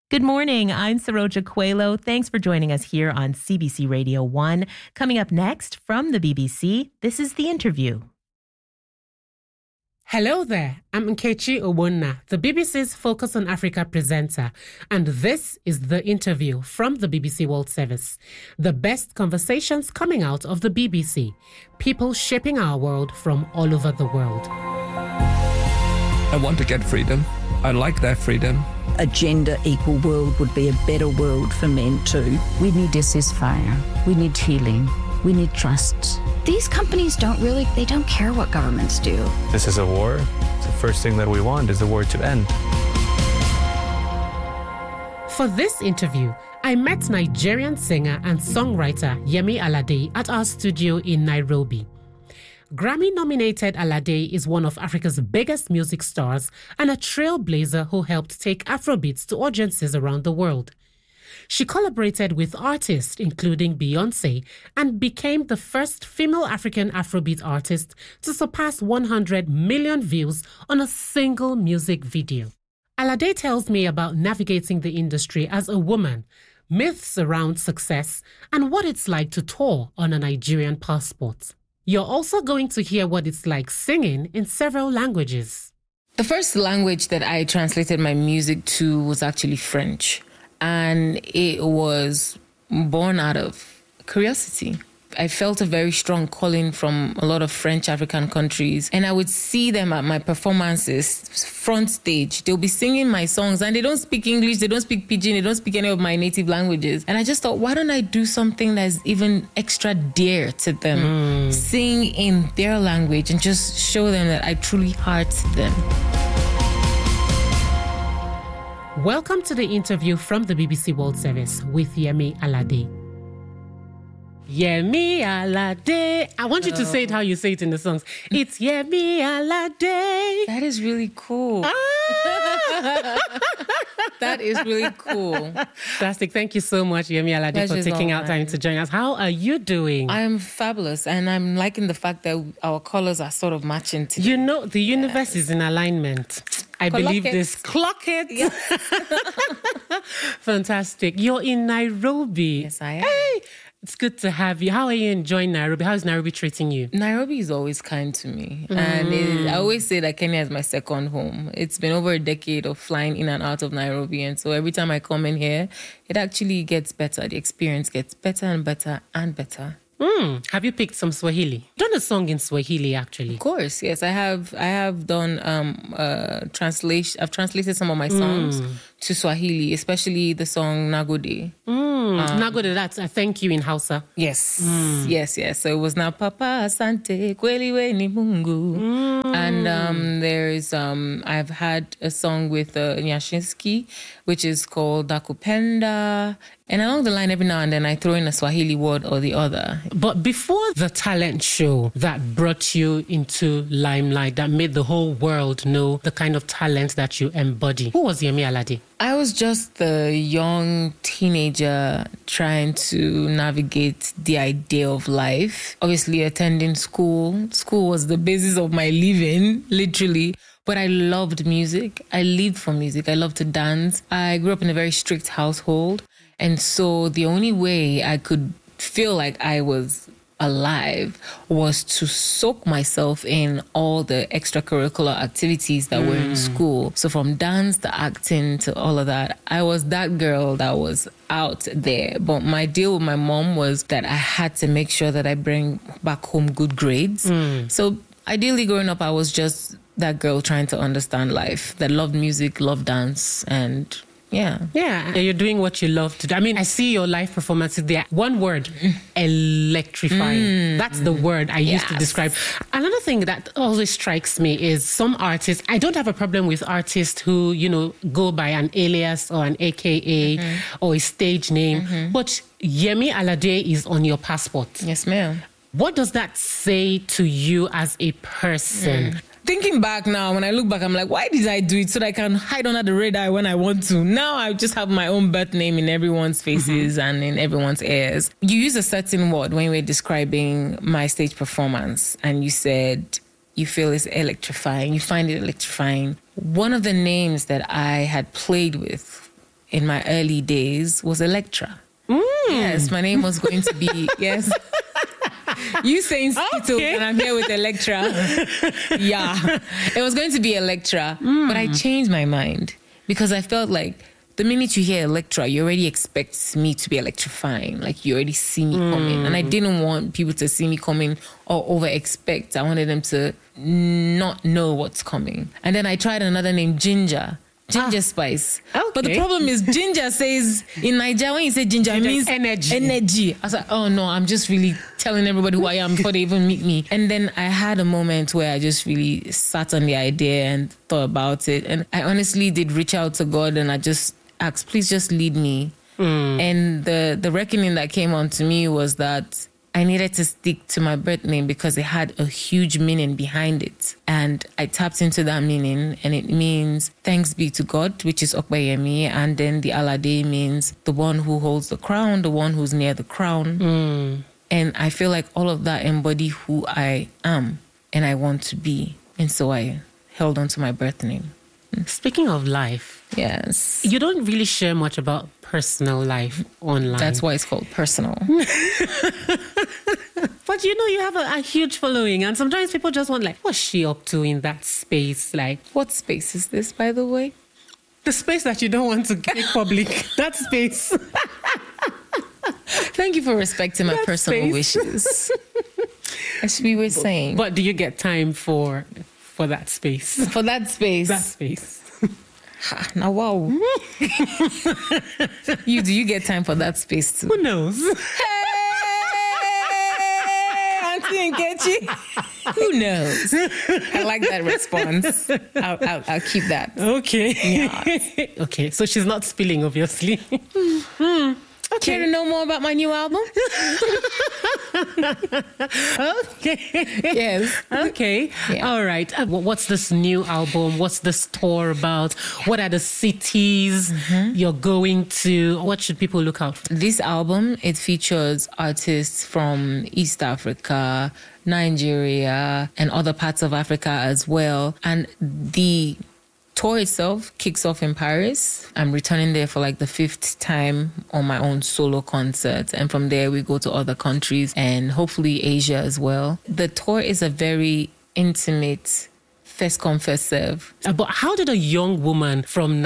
Good morning. I'm Saroja Coelho. Thanks for joining us here on CBC Radio 1. Coming up next from the BBC, this is The Interview. Hello there, I'm Nkechi Owonna, the BBC's Focus on Africa presenter, and this is The Interview from the BBC World Service. The best conversations coming out of the BBC, people shaping our world from all over the world. I want to get freedom. I like that freedom. A gender-equal world would be a better world for men too. We need a ceasefire. We need healing. We need trust. These companies don't care what governments do. This is a war. The first thing that we want is the war to end. For this interview, I met Nigerian singer and songwriter Yemi Alade at our studio in Nairobi. Grammy-nominated Alade is one of Africa's biggest music stars and a trailblazer who helped take Afrobeats to audiences around the world. She collaborated with artists including Beyoncé and became the first female African Afrobeat artist to surpass 100 million views on a single music video. Alade tells me about navigating the industry as a woman, myths around success, and what it's like to tour on a Nigerian passport. You're also going to hear what it's like singing in several languages. The first language that I translated my music to was actually French. And it was born out of curiosity. I felt a very strong calling from a lot of French African countries. And I would see them at my performances, front stage. They'll be singing my songs and they don't speak English, they don't speak Pidgin, they don't speak any of my native languages. And I just thought, why don't I do something that's even extra dear to them? Sing in their language and just show them that I truly heart them. Welcome to the interview from the BBC World Service with Yemi Alade. Yemi Alade. I want you to say it how you say it in the songs. It's Yemi Alade. That is really cool. That is really cool. Fantastic. Thank you so much, Yemi Alade, Pleasure's for taking all out time to join us. How are you doing? I am fabulous, and I'm liking the fact that our colors are sort of matching today. You know, the universe is in alignment. I believe this. Clock it. Yes. Fantastic. You're in Nairobi. Yes, I am. Hey, it's good to have you. How are you enjoying Nairobi? How is Nairobi treating you? Nairobi is always kind to me. And I always say that Kenya is my second home. It's been over a decade of flying in and out of Nairobi. And so every time I come in here, it actually gets better. The experience gets better and better and better. Have you picked some Swahili? Done a song in Swahili, actually. Of course, yes. I have done translation. I've translated some of my songs to Swahili, especially the song Nagode. Nagode, that's a thank you in Hausa. Yes, yes. So it was now Papa Asante Kweli we ni Mungu. And there's I've had a song with Nyashinski, which is called Dakupenda. And along the line, every now and then, I throw in a Swahili word or the other. But before the talent show that brought you into limelight, that made the whole world know the kind of talent that you embody, who was Yemi Alade? I was just the young teenager trying to navigate the idea of life. Obviously, attending school. School was the basis of my living, literally. But I loved music. I lived for music. I loved to dance. I grew up in a very strict household. And so the only way I could feel like I was alive was to soak myself in all the extracurricular activities that were in school. So from dance to acting to all of that, I was that girl that was out there. But my deal with my mom was that I had to make sure that I bring back home good grades. So ideally growing up, I was just that girl trying to understand life, that loved music, loved dance, and yeah, you're doing what you love to do. I mean, I see your live performances there. One word, electrifying. That's the word I used to describe. Another thing that always strikes me is some artists, I don't have a problem with artists who, go by an alias or an AKA or a stage name, but Yemi Alade is on your passport. Yes, ma'am. What does that say to you as a person? Thinking back now, when I look back, I'm like, why did I do it so that I can hide under the radar when I want to? Now I just have my own birth name in everyone's faces and in everyone's ears. You use a certain word when you were describing my stage performance, and you said you feel it's electrifying. You find it electrifying. One of the names that I had played with in my early days was Electra. Yes, my name was going to be, yes. You saying Skittles and I'm here with Electra. Yeah, it was going to be Electra, but I changed my mind because I felt like the minute you hear Electra, you already expect me to be electrifying. Like you already see me coming. And I didn't want people to see me coming or over-expect. I wanted them to not know what's coming. And then I tried another name, Ginger Spice. Okay. But the problem is Ginger says, in Nigeria, when you say ginger, it means energy. I was like, oh no, I'm just really telling everybody who I am before they even meet me. And then I had a moment where I just really sat on the idea and thought about it. And I honestly did reach out to God and I just asked, please just lead me. And the reckoning that came onto me was that I needed to stick to my birth name because it had a huge meaning behind it. And I tapped into that meaning, and it means thanks be to God, which is Okpeyemi. And then the Alade means the one who holds the crown, the one who's near the crown. And I feel like all of that embody who I am and I want to be. And so I held on to my birth name. Speaking of life, yes, you don't really share much about personal life online. That's why it's called personal. But you know, you have a huge following, and sometimes people just want, like, what's she up to in that space? Like, what space is this, by the way? The space that you don't want to make public. That space. Thank you for respecting my personal wishes. As we were saying. But do you get time for that space? For that space? That space. Now, wow. Do you get time for that space too? Who knows? Auntie Nkechi. Who knows? I like that response. I'll keep that. Okay. Yeah. Okay, so she's not spilling, obviously. Okay. Care to know more about my new album? Okay. Yes. Okay. Yeah. All right. What's this new album? What's this tour about? What are the cities you're going to? What should people look out for? This album, it features artists from East Africa, Nigeria, and other parts of Africa as well. And the tour itself kicks off in Paris. I'm returning there for like the 5th time on my own solo concert. And from there, we go to other countries and hopefully Asia as well. The tour is a very intimate first come, first serve. But how did a young woman from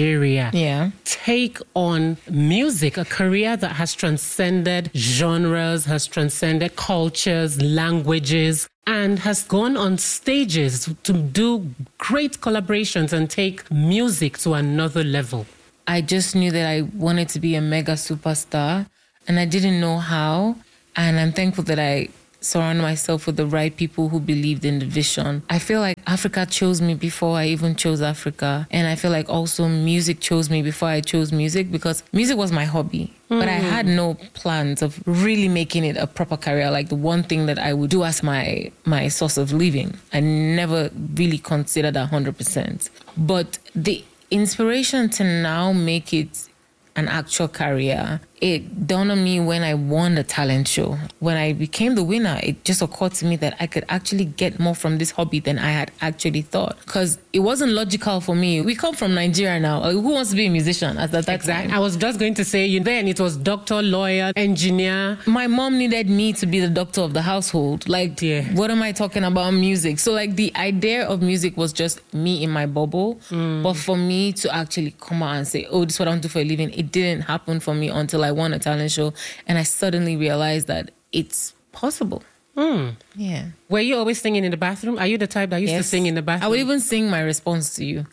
Nigeria take on music, a career that has transcended genres, has transcended cultures, languages, and has gone on stages to do great collaborations and take music to another level? I just knew that I wanted to be a mega superstar, and I didn't know how. And I'm thankful that I surround myself with the right people who believed in the vision. I feel like Africa chose me before I even chose Africa. And I feel like also music chose me before I chose music, because music was my hobby. But I had no plans of really making it a proper career, like the one thing that I would do as my source of living. I never really considered 100%. But the inspiration to now make it an actual career, it dawned on me when I won the talent show. When I became the winner, it just occurred to me that I could actually get more from this hobby than I had actually thought. Because it wasn't logical for me. We come from Nigeria now. Like, who wants to be a musician at that time? I was just going to say, then it was doctor, lawyer, engineer. My mom needed me to be the doctor of the household. Like, what am I talking about music? So like the idea of music was just me in my bubble. But for me to actually come out and say, oh, this is what I want to do for a living, it didn't happen for me until I won a talent show, and I suddenly realized that it's possible. Yeah. Were you always singing in the bathroom? Are you the type that used to sing in the bathroom? I would even sing my response to you.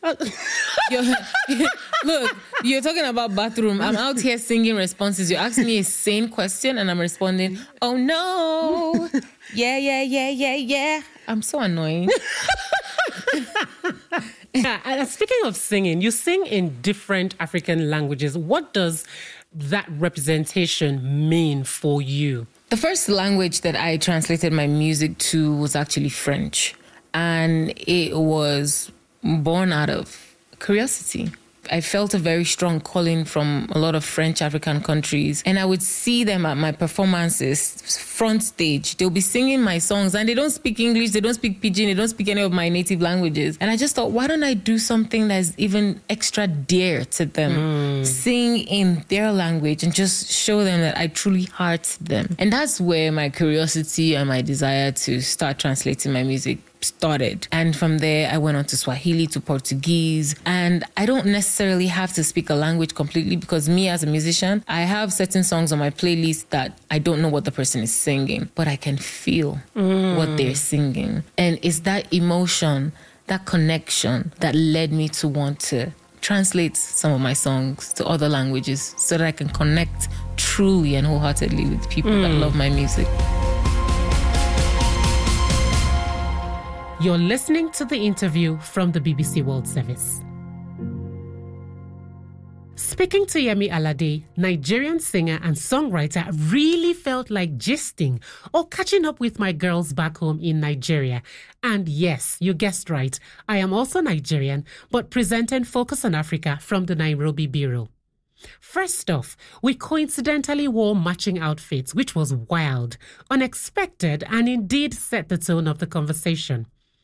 Look, you're talking about bathroom. I'm out here singing responses. You're asking me a sane question and I'm responding, oh no. Yeah. I'm so annoying. Speaking of singing, you sing in different African languages. What does that representation mean for you? The first language that I translated my music to was actually French. And it was born out of curiosity. I felt a very strong calling from a lot of French African countries. And I would see them at my performances, front stage. They'll be singing my songs and they don't speak English, they don't speak Pidgin, they don't speak any of my native languages. And I just thought, why don't I do something that's even extra dear to them? Sing in their language and just show them that I truly heart them. And that's where my curiosity and my desire to start translating my music started. And from there, I went on to Swahili, to Portuguese. And I don't necessarily have to speak a language completely, because me as a musician, I have certain songs on my playlist that I don't know what the person is singing, but I can feel what they're singing. And it's that emotion, that connection that led me to want to translate some of my songs to other languages so that I can connect truly and wholeheartedly with people that love my music. You're listening to the interview from the BBC World Service. Speaking to Yemi Alade, Nigerian singer and songwriter, really felt like gisting or catching up with my girls back home in Nigeria. And yes, you guessed right, I am also Nigerian, but presenting Focus on Africa from the Nairobi Bureau. First off, we coincidentally wore matching outfits, which was wild, unexpected, and indeed set the tone of the conversation.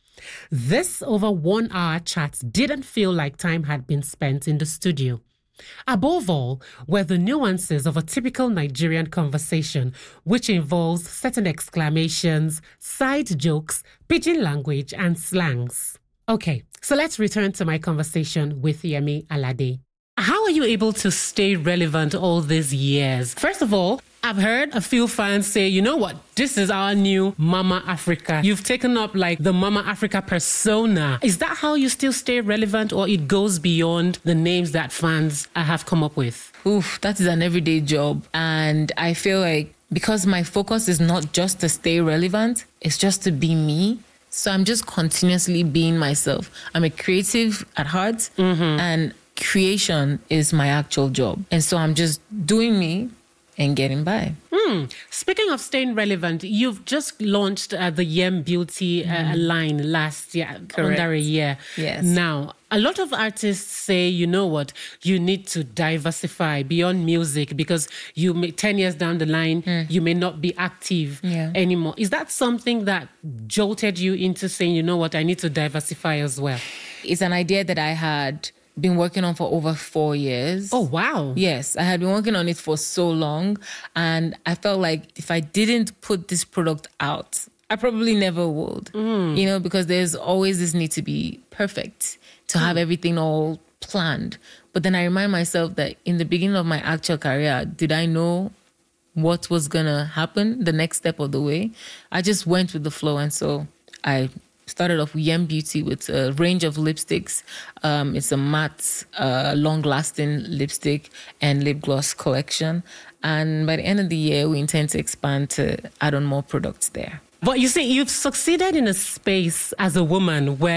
This over 1 hour chat didn't feel like time had been spent in the studio. Above all, were the nuances of a typical Nigerian conversation, which involves certain exclamations, side jokes, pidgin language, and slangs. Okay, so let's return to my conversation with Yemi Alade. How are you able to stay relevant all these years? First of all, I've heard a few fans say, you know what, this is our new Mama Africa. You've taken up like the Mama Africa persona. Is that how you still stay relevant, or it goes beyond the names that fans have come up with? Oof, that is an everyday job. And I feel like because my focus is not just to stay relevant, it's just to be me. So I'm just continuously being myself. I'm a creative at heart, and creation is my actual job. And so I'm just doing me and getting by. Speaking of staying relevant, you've just launched the Yem Beauty line last year, under a year. Yes. Now, a lot of artists say, you know what, you need to diversify beyond music because 10 years down the line, you may not be active anymore. Is that something that jolted you into saying, you know what, I need to diversify as well? It's an idea that I had been working on for over 4 years. Oh, wow. Yes, I had been working on it for so long. And I felt like if I didn't put this product out, I probably never would. You know, because there's always this need to be perfect, to have everything all planned. But then I remind myself that in the beginning of my actual career, did I know what was going to happen the next step of the way? I just went with the flow. And so I started off with Yem Beauty with a range of lipsticks. It's a matte, long-lasting lipstick and lip gloss collection. And by the end of the year, we intend to expand to add on more products there. But you see, you've succeeded in a space as a woman where